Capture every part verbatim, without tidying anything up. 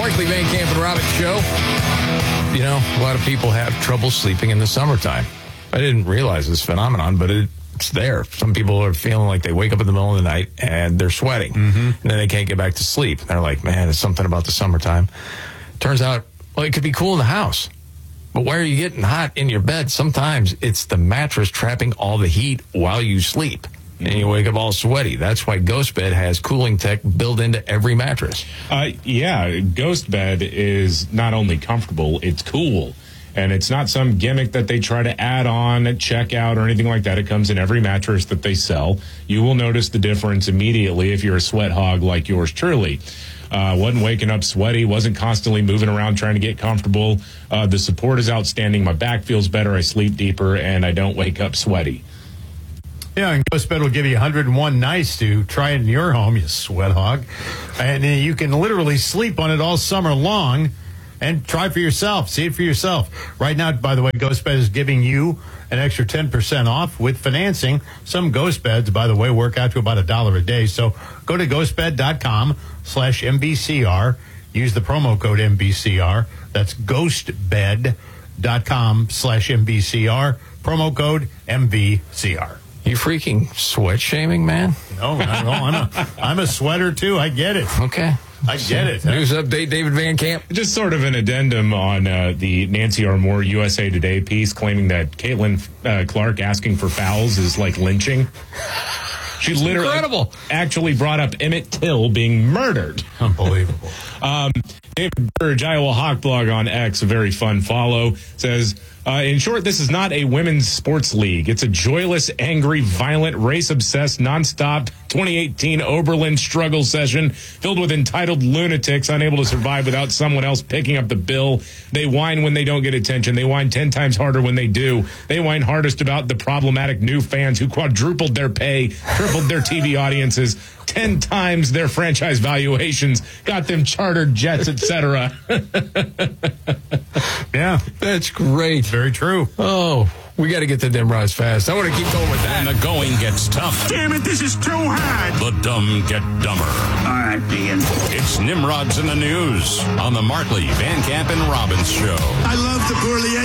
Markley, Van Camp, and Robbins show. You know, a lot of people have trouble sleeping in the summertime. I didn't realize this phenomenon, but it, it's there. Some people are feeling like they wake up in the middle of the night and they're sweating. Mm-hmm. And then they can't get back to sleep. They're like, man, it's something about the summertime. Turns out, well, it could be cool in the house. But why are you getting hot in your bed? Sometimes it's the mattress trapping all the heat while you sleep. And you wake up all sweaty. That's why Ghost Bed has cooling tech built into every mattress. Uh, yeah, Ghost Bed is not only comfortable, it's cool. And it's not some gimmick that they try to add on at checkout or anything like that. It comes in every mattress that they sell. You will notice the difference immediately if you're a sweat hog like yours truly. Uh, wasn't waking up sweaty, wasn't constantly moving around trying to get comfortable. Uh, the support is outstanding. My back feels better. I sleep deeper, and I don't wake up sweaty. Yeah, and Ghost Bed will give you one hundred one nights to try it in your home, you sweat hog. And uh, you can literally sleep on it all summer long and try for yourself. See it for yourself. Right now, by the way, Ghost Bed is giving you an extra ten percent off with financing. Some Ghost Beds, by the way, work out to about a dollar a day. So go to ghostbed.com slash MBCR. Use the promo code M B C R. That's ghostbed.com slash MBCR. Promo code M B C R. You freaking sweat shaming, man? No, not at all. I'm a, I'm a sweater, too. I get it. Okay. I get it. News update, David Van Camp. Just sort of an addendum on uh, the Nancy R. Moore U S A Today piece claiming that Caitlin uh, Clark asking for fouls is like lynching. She it's literally incredible. actually brought up Emmett Till being murdered. Unbelievable. um, David Burge, Iowa Hawk Blog on X, a very fun follow, says, uh, in short, this is not a women's sports league. It's a joyless, angry, violent, race-obsessed, nonstop twenty eighteen Oberlin struggle session filled with entitled lunatics unable to survive without someone else picking up the bill. They whine when they don't get attention. They whine ten times harder when they do. They whine hardest about the problematic new fans who quadrupled their pay, tripled their T V audiences, ten times their franchise valuations, got them chartered jets, et cetera. Yeah, that's great. Very true. Oh, we got to get to Nimrod's fast. I want to keep going with that. When the going gets tough. Damn it, this is too hard. The dumb get dumber. All right, Dean. It's Nimrod's in the News on the Markley, Van Camp, and Robbins show. I love the poorly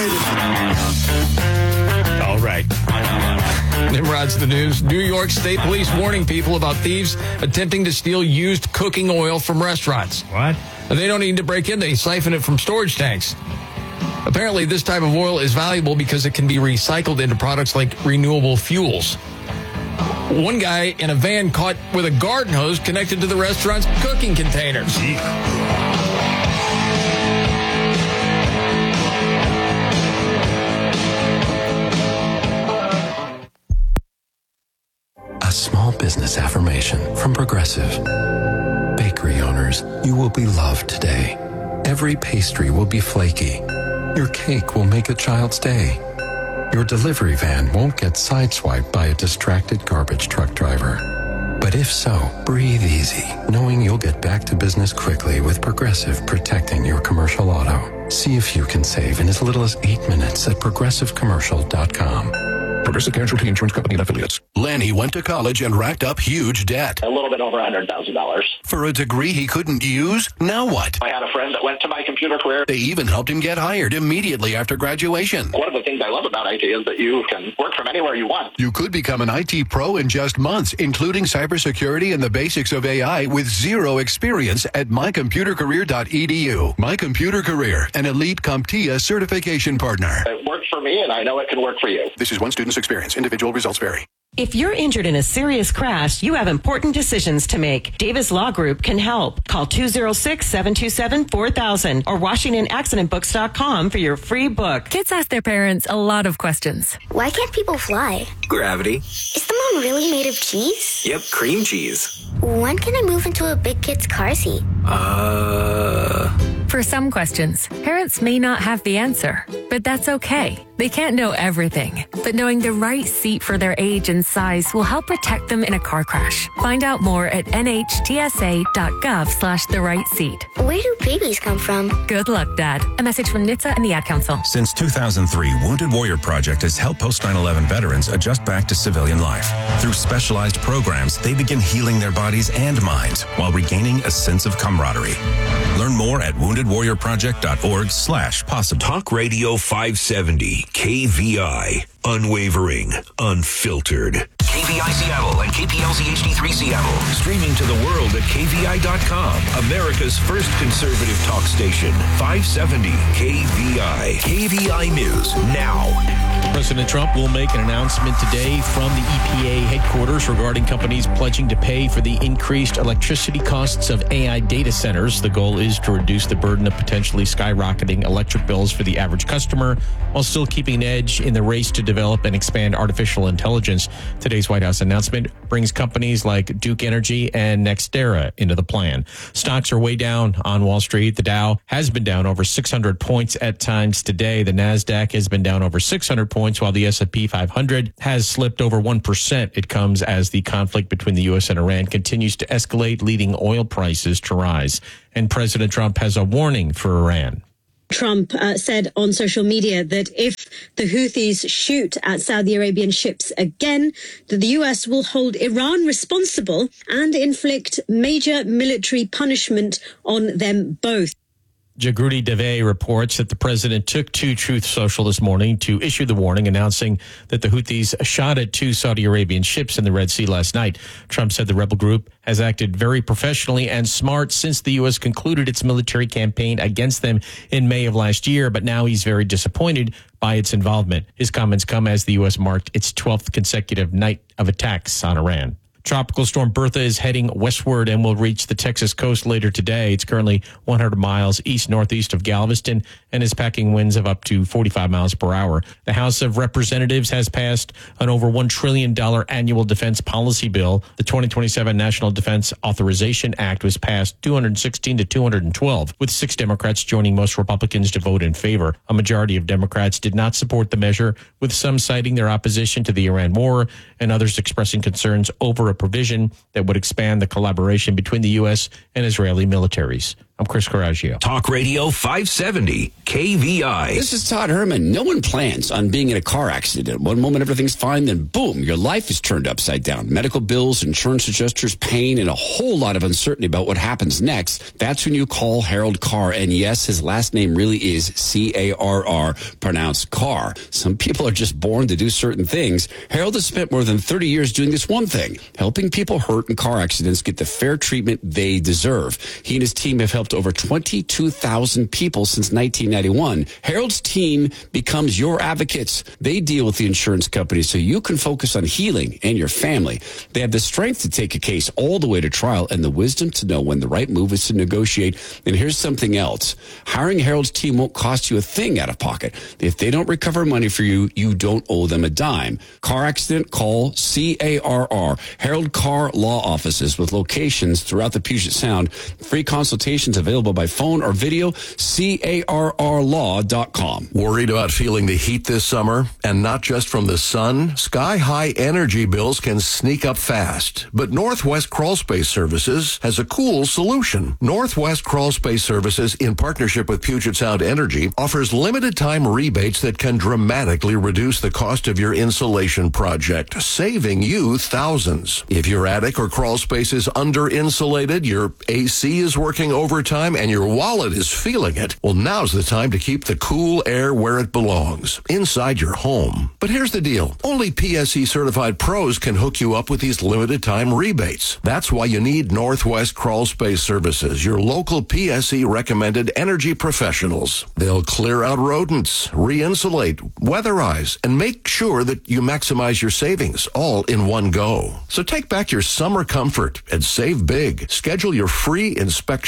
educated. All right. Nimrod's the News. New York State Police warning people about thieves attempting to steal used cooking oil from restaurants. What? They don't need to break in. They siphon it from storage tanks. Apparently, this type of oil is valuable because it can be recycled into products like renewable fuels. One guy in a van caught with a garden hose connected to the restaurant's cooking containers. A small business affirmation from Progressive. Bakery owners, you will be loved today. Every pastry will be flaky. Your cake will make a child's day. Your delivery van won't get sideswiped by a distracted garbage truck driver. But if so, breathe easy, knowing you'll get back to business quickly with Progressive protecting your commercial auto. See if you can save in as little as eight minutes at progressive commercial dot com. Progressive Casualty Insurance Company and Affiliates. Lanny went to college and racked up huge debt. A little bit over one hundred thousand dollars. For a degree he couldn't use? Now what? I had a friend that went to My Computer Career. They even helped him get hired immediately after graduation. One of the things I love about I T is that you can work from anywhere you want. You could become an I T pro in just months, including cybersecurity and the basics of A I with zero experience at my computer career dot e d u. My Computer Career, an elite CompTIA certification partner. It worked for me, and I know it can work for you. This is one student's experience. Individual results vary. If you're injured in a serious crash, you have important decisions to make. Davis Law Group can help. Call two oh six, seven two seven, four thousand or Washington Accident Books dot com for your free book. Kids ask their parents a lot of questions. Why can't people fly? Gravity. Is the moon really made of cheese? Yep, cream cheese. When can I move into a big kid's car seat? Uh... For some questions, parents may not have the answer, but But that's okay. They can't know everything, but knowing the right seat for their age and size will help protect them in a car crash. Find out more at nhtsa.gov slash the right seat. Where do babies come from? Good luck, Dad. A message from N H T S A and the Ad Council. Since two thousand three, Wounded Warrior Project has helped post nine eleven veterans adjust back to civilian life. Through specialized programs, they begin healing their bodies and minds while regaining a sense of camaraderie. Learn more at wounded warrior project dot org slash possible. Talk Radio five seventy, K V I. Unwavering, unfiltered. K V I Seattle and K P L Z H D three Seattle. Streaming to the world at K V I dot com. America's first conservative talk station. five seventy K V I. K V I News now. President Trump will make an announcement today from the E P A headquarters regarding companies pledging to pay for the increased electricity costs of A I data centers. The goal is to reduce the burden of potentially skyrocketing electric bills for the average customer while still keeping an edge in the race to develop and expand artificial intelligence. Today's White House announcement brings companies like Duke Energy and NextEra into the plan. Stocks are way down on Wall Street. The Dow has been down over six hundred points at times today. The NASDAQ has been down over six hundred points, while the S and P five hundred has slipped over one percent. It comes as the conflict between the U S and Iran continues to escalate, leading oil prices to rise. And President Trump has a warning for Iran. Trump uh, said on social media that if the Houthis shoot at Saudi Arabian ships again, that the U S will hold Iran responsible and inflict major military punishment on them both. Jagrudi Dave reports that the president took to Truth Social this morning to issue the warning, announcing that the Houthis shot at two Saudi Arabian ships in the Red Sea last night. Trump said the rebel group has acted very professionally and smart since the U S concluded its military campaign against them in May of last year, but now he's very disappointed by its involvement. His comments come as the U S marked its twelfth consecutive night of attacks on Iran. Tropical storm Bertha is heading westward and will reach the Texas coast later today. It's currently one hundred miles east-northeast of Galveston and is packing winds of up to forty-five miles per hour. The House of Representatives has passed an over one trillion dollars annual defense policy bill. The twenty twenty-seven National Defense Authorization Act was passed two hundred sixteen to two hundred twelve, with six Democrats joining most Republicans to vote in favor. A majority of Democrats did not support the measure, with some citing their opposition to the Iran war and others expressing concerns over a provision that would expand the collaboration between the U S and Israeli militaries. I'm Chris Coraggio. Talk Radio five seventy, K V I. This is Todd Herman. No one plans on being in a car accident. One moment everything's fine, then boom, your life is turned upside down. Medical bills, insurance adjusters, pain, and a whole lot of uncertainty about what happens next. That's when you call Harold Carr. And yes, his last name really is C A R R, pronounced Carr. Some people are just born to do certain things. Harold has spent more than thirty years doing this one thing, helping people hurt in car accidents get the fair treatment they deserve. He and his team have helped over twenty-two thousand people since nineteen ninety-one. Harold's team becomes your advocates. They deal with the insurance company so you can focus on healing and your family. They have the strength to take a case all the way to trial and the wisdom to know when the right move is to negotiate. And here's something else. Hiring Harold's team won't cost you a thing out of pocket. If they don't recover money for you, you don't owe them a dime. Car accident, call C A R R. Harold Carr Law Offices with locations throughout the Puget Sound. Free consultations available by phone or video, C A R R law dot com. Worried about feeling the heat this summer? And not just from the sun? Sky-high energy bills can sneak up fast. But Northwest Crawl Space Services has a cool solution. Northwest Crawl Space Services, in partnership with Puget Sound Energy, offers limited-time rebates that can dramatically reduce the cost of your insulation project, saving you thousands. If your attic or crawl space is under-insulated, your A C is working overtime, and your wallet is feeling it, well, now's the time to keep the cool air where it belongs, inside your home. But here's the deal. Only P S E certified pros can hook you up with these limited time rebates. That's why you need Northwest Crawl Space Services, your local P S E recommended energy professionals. They'll clear out rodents, re-insulate, weatherize, and make sure that you maximize your savings all in one go. So take back your summer comfort and save big. Schedule your free inspection today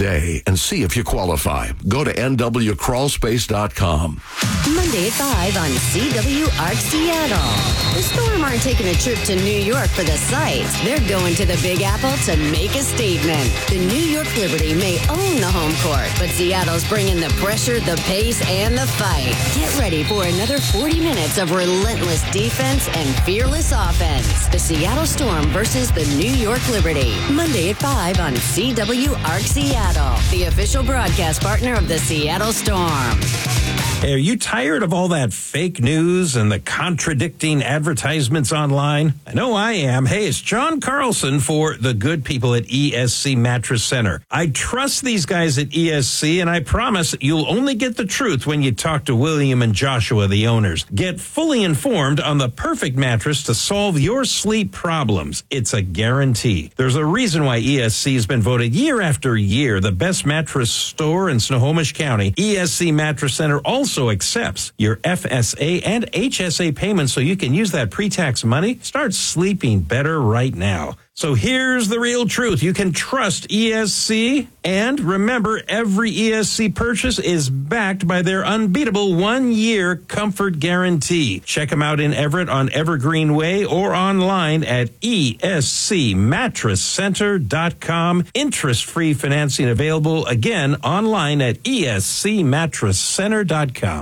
today and see if you qualify. Go to N W crawl space dot com. Monday at five on C W Arc Seattle. The Storm aren't taking a trip to New York for the sights. They're going to the Big Apple to make a statement. The New York Liberty may own the home court, but Seattle's bringing the pressure, the pace, and the fight. Get ready for another forty minutes of relentless defense and fearless offense. The Seattle Storm versus the New York Liberty. Monday at five on C W Arc Seattle, the official broadcast partner of the Seattle Storm. Hey, are you tired of all that fake news and the contradicting advertisements online? I know I am. Hey, it's John Carlson for the good people at E S C Mattress Center. I trust these guys at E S C, and I promise you'll only get the truth when you talk to William and Joshua, the owners. Get fully informed on the perfect mattress to solve your sleep problems. It's a guarantee. There's a reason why E S C has been voted year after year the best mattress store in Snohomish County. E S C Mattress Center also Also accepts your F S A and H S A payments so you can use that pre-tax money. Start sleeping better right now. So here's the real truth. You can trust E S C, and remember, every E S C purchase is backed by their unbeatable one-year comfort guarantee. Check them out in Everett on Evergreen Way or online at E S C mattress center dot com. Interest-free financing available, again, online at E S C mattress center dot com.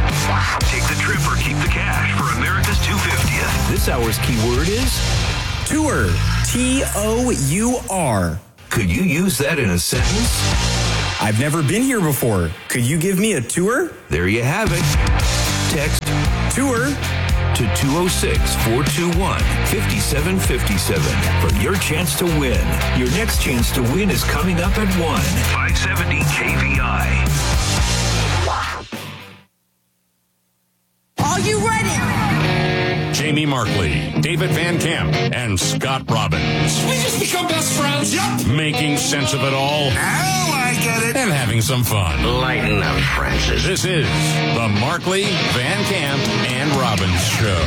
Take the trip or keep the cash for America's two hundred fiftieth. This hour's keyword is tour. T O U R. Could you use that in a sentence? I've never been here before. Could you give me a tour? There you have it. Text tour to two oh six, four two one, five seven five seven for your chance to win. Your next chance to win is coming up at one. five seventy K V I. Are you ready? Jamie Markley, David Van Camp, and Scott Robbins. We just become best friends. Yep. Making sense of it all. Oh, I get it. And having some fun. Lighten up, Francis. This is the Markley, Van Camp, and Robbins Show.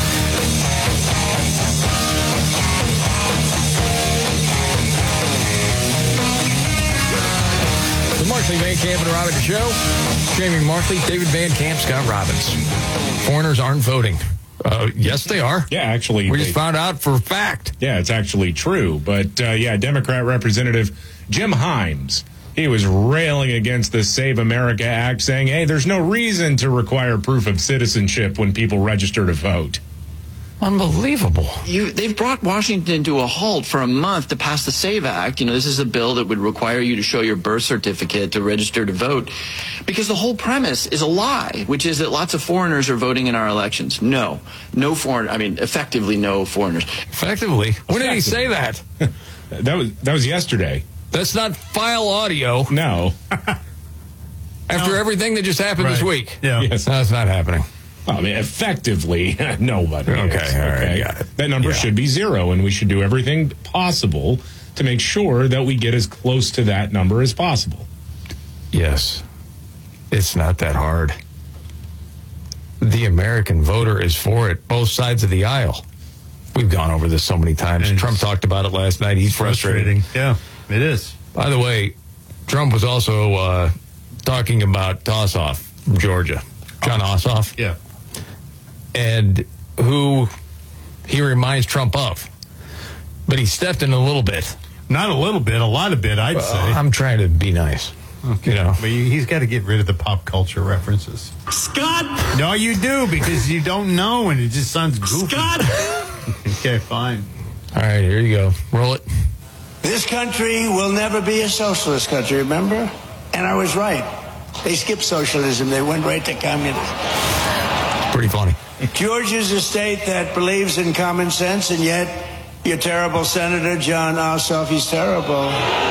The Markley, Van Camp, and Robbins Show. Jamie Markley, David Van Camp, Scott Robbins. Foreigners aren't voting. Uh, yes, they are. Yeah, actually. We they, just found out for a fact. Yeah, it's actually true. But, uh, yeah, Democrat Representative Jim Himes, he was railing against the Save America Act, saying, hey, there's no reason to require proof of citizenship when people register to vote. Unbelievable. You, they've brought Washington to a halt for a month to pass the SAVE Act. You know, this is a bill that would require you to show your birth certificate to register to vote, because the whole premise is a lie, which is that lots of foreigners are voting in our elections. No, no foreign. I mean, effectively, no foreigners. Effectively. When did he say that? that was that was yesterday. That's not file audio. No. After no. everything that just happened right. this week. Yeah. Yes. No, it's not happening. I mean, effectively, nobody. Okay, is. all right, okay? got it. That number yeah. should be zero, and we should do everything possible to make sure that we get as close to that number as possible. Yes. It's not that hard. The American voter is for it, both sides of the aisle. We've gone over this so many times. And Trump talked about it last night. He's frustrated. Yeah, it is. By the way, Trump was also uh, talking about Ossoff from Georgia. John Ossoff. Yeah. And who he reminds Trump of. But he stepped in a little bit. Not a little bit, a lot of bit, I'd uh, say. I'm trying to be nice. Okay. You know. But he's got to get rid of the pop culture references. Scott! No, you do, because you don't know, and it just sounds goofy. Scott! Okay, fine. All right, here you go. Roll it. This country will never be a socialist country, remember? And I was right. They skipped socialism. They went right to communism. Pretty funny. Georgia's a state that believes in common sense, and yet your terrible Senator, John Ossoff, he's terrible.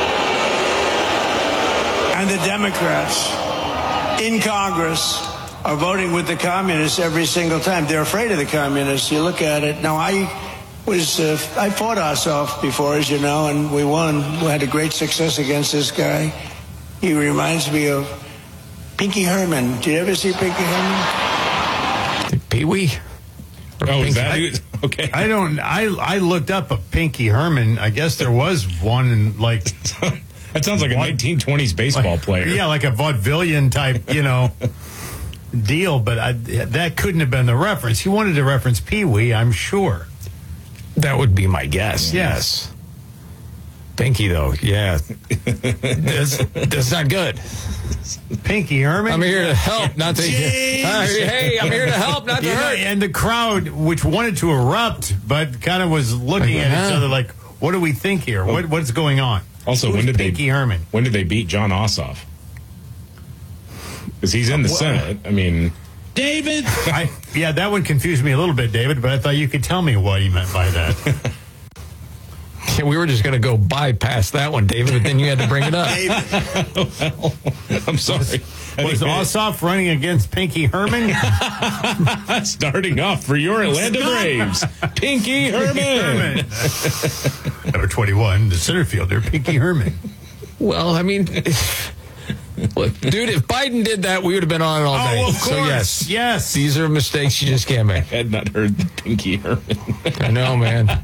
And the Democrats in Congress are voting with the communists every single time. They're afraid of the communists. You look at it. Now, I was, uh, I fought Ossoff before, as you know, and we won. We had a great success against this guy. He reminds me of Pinky Herman. Did you ever see Pinky Herman? Pee-wee? Oh, Pinky? is that who? Okay. I don't, I I looked up a Pinky Herman. I guess there was one in, like, That sounds like a nineteen twenties baseball like, player. Yeah, like a vaudevillian type, you know, deal. But I, that couldn't have been the reference. He wanted to reference Pee-wee, I'm sure. That would be my guess. Yes. Pinky, though, yeah. that's, that's not good. Pinky Herman? I'm here to help, not to... Uh, hey, I'm here to help, not to yeah, hurt. And the crowd, which wanted to erupt, but kind of was looking Like, at huh? each other like, what do we think here? What, what's going on? Also, Who's when did Pinky they Herman? When did they beat John Ossoff? Because he's in the Uh, Senate. I mean, David. I, yeah, that one confused me a little bit, David. But I thought you could tell me what he meant by that. Yeah, we were just going to go bypass that one, David, but then you had to bring it up. well, I'm sorry. Was Ossoff running against Pinky Herman? Starting off for your Atlanta Braves, Pinky Herman. Herman. Number twenty-one, the center fielder, Pinky Herman. Well, I mean, look, dude, if Biden did that, we would have been on it all day. Oh, of So, course. yes. Yes. These are mistakes you just can't make. I had not heard the Pinky Herman. I know, man.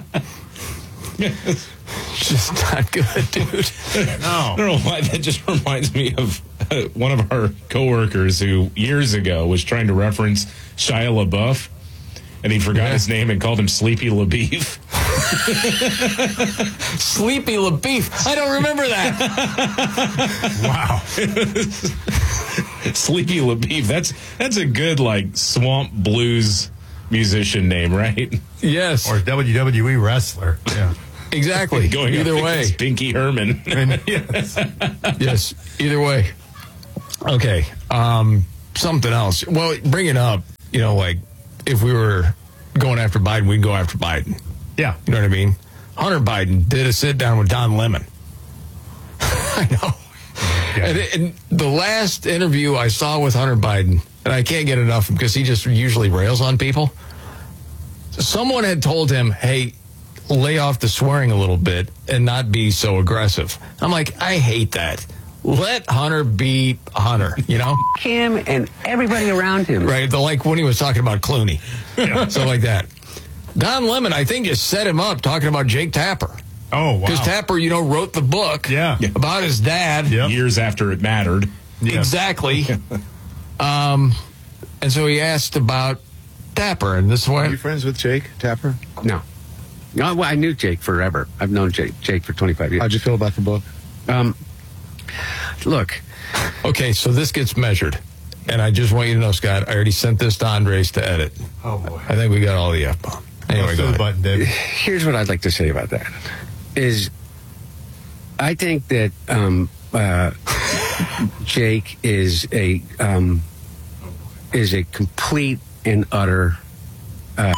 It's just not good, dude. No. I don't know why that just reminds me of uh, one of our coworkers who years ago was trying to reference Shia LaBeouf, and he forgot Yeah. his name and called him Sleepy LaBeef. Sleepy LaBeef. I don't remember that. Wow. Sleepy LaBeef. That's that's a good like swamp blues musician name, right? Yes. Or W W E wrestler. Yeah. Exactly. Going Either up way. against Pinky Herman. And, yes. Yes. Either way. Okay. Um, something else. Well, bring it up. You know, like if we were going after Biden, we'd go after Biden. Yeah. You know what I mean? Hunter Biden did a sit down with Don Lemon. I know. Yeah. And, and the last interview I saw with Hunter Biden, and I can't get enough because he just usually rails on people. Someone had told him, hey, lay off the swearing a little bit and not be so aggressive. I'm like, I hate that. Let Hunter be Hunter, you know? Him and everybody around him. Right, the, like when he was talking about Clooney. Yeah. Stuff like that. Don Lemon, I think, just set him up talking about Jake Tapper. Oh, wow. Because Tapper, you know, wrote the book Yeah. about his dad. Yep. Years after it mattered. Yeah. Exactly. um, and so he asked about Tapper, and this is why. Are you friends with Jake Tapper? No. No, well, I knew Jake forever. I've known Jake, Jake for twenty-five years. How'd you feel about the book? Um, look. Okay, so this gets measured. And I just want you to know, Scott, I already sent this to Andres to edit. Oh, boy. I think we got all the F-bomb. Anyway, go the ahead. button, David. Here's what I'd like to say about that. Is I think that um, uh, Jake is a um, is a complete and utter. Uh,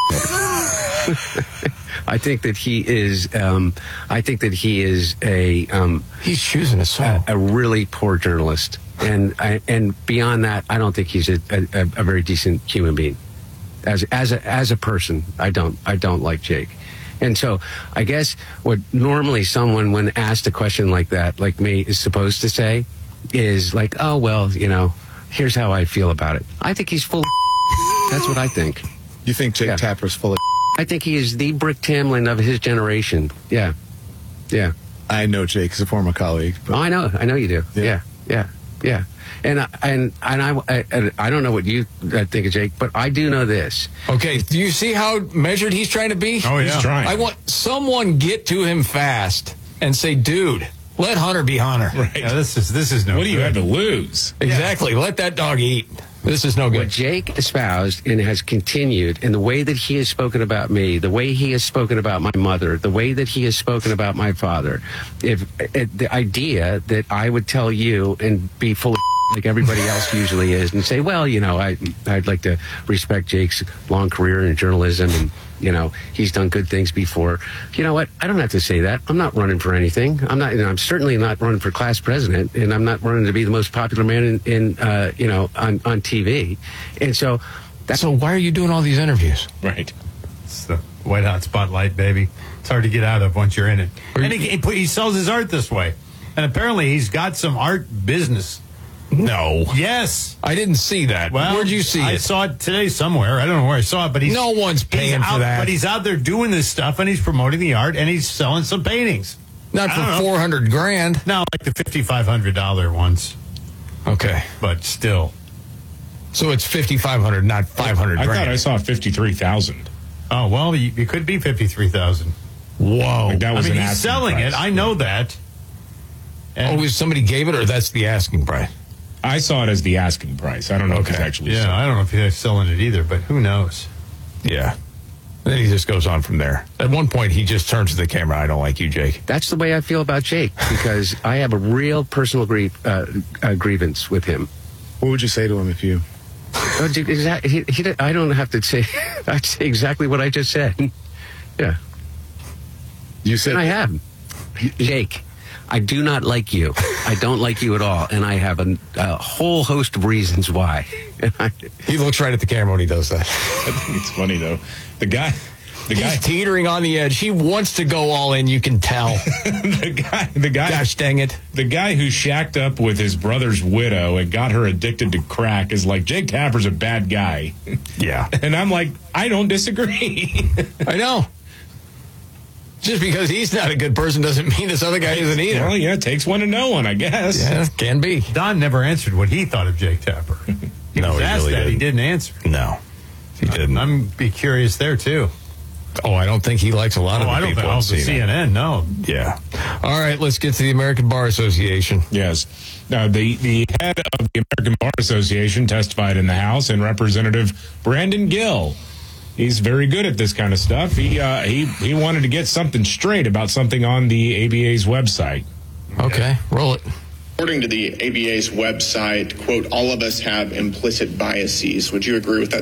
I think that he is. Um, I think that he is a. Um, He's choosing a song. A, a really poor journalist, and I, and beyond that, I don't think he's a, a, a very decent human being. As as a as a person, I don't I don't like Jake. And so I guess what normally someone, when asked a question like that, like me, is supposed to say is like, oh, well, you know, here's how I feel about it. I think he's full of That's what I think. You think Jake Yeah. Tapper's full of I think he is the Brick Tamlin of his generation. Yeah. Yeah. I know Jake is a former colleague. But Oh, I know. I know you do. Yeah. Yeah. Yeah. Yeah. And I- and and I, I I don't know what you think of Jake, but I do know this. Okay, do you see how measured he's trying to be? Oh, yeah. He's trying. I want someone get to him fast and say, dude, let Hunter be Hunter. Right. Yeah, this is this is no What do you good. have to lose? Exactly. Let that dog eat. This is no What good. Jake espoused and has continued in the way that he has spoken about me, the way he has spoken about my mother, the way that he has spoken about my father, if uh, the idea that I would tell you and be full of like everybody else usually is and say, well, you know, I, I'd like to respect Jake's long career in journalism and, you know, he's done good things before. You know what? I don't have to say that. I'm not running for anything. I'm not, you know, I'm certainly not running for class president, and I'm not running to be the most popular man in, in uh, you know, on, on T V. And so that's So why are you doing all these interviews? Right. It's the white hot spotlight, baby. It's hard to get out of once you're in it. And he, he, put- he sells his art this way. And apparently he's got some art business. No. Yes. I didn't see that. Well, Where'd you see I it? saw it today somewhere. I don't know where I saw it, but he's No one's he's paying for out- that. But he's out there doing this stuff, and he's promoting the art, and he's selling some paintings. Not for four hundred grand. No, like the fifty-five hundred dollars ones. Okay. But still. So it's fifty-five hundred, not five hundred I grand. thought I saw fifty-three thousand. Oh, well, it could be fifty-three thousand. Whoa. Like that was I mean, an he's asking selling price. it. I know that. And oh, if somebody gave it, or that's the asking price? I saw it as the asking price. I don't know if it's actually yeah, sold. I don't know if he's selling it either, but who knows? Yeah. Then he just goes on from there. At one point, he just turns to the camera. I don't like you, Jake. That's the way I feel about Jake because I have a real personal grief, uh, uh, grievance with him. What would you say to him if you? Oh, dude, exactly. He, he, I don't have to say. I say exactly what I just said. Yeah. You said and I have. Jake, I do not like you. I don't like you at all, and I have a, a whole host of reasons why. He looks right at the camera when he does that. I think it's funny though. The guy, the He's guy teetering on the edge. He wants to go all in. You can tell. the guy, the guy. Gosh dang it! The guy who shacked up with his brother's widow and got her addicted to crack is like, Jake Tapper's a bad guy. Yeah, and I'm like, I don't disagree. I know. Just because he's not a good person doesn't mean this other guy isn't either. Well, yeah, it takes one to know one, I guess. Yeah, can be. Don never answered what he thought of Jake Tapper. He no, was he asked really that. didn't. He didn't answer. No, he didn't. I'm be curious there too. Oh, I don't think he likes a lot oh, of the I don't people think on oh, the C N N. No. Yeah. All right, let's get to the American Bar Association. Yes. Now, the, the head of the American Bar Association testified in the House, and Representative Brandon Gill. He's very good at this kind of stuff. He uh, he he wanted to get something straight about something on the A B A's website. Okay, roll it. According to the A B A's website, quote, all of us have implicit biases. Would you agree with that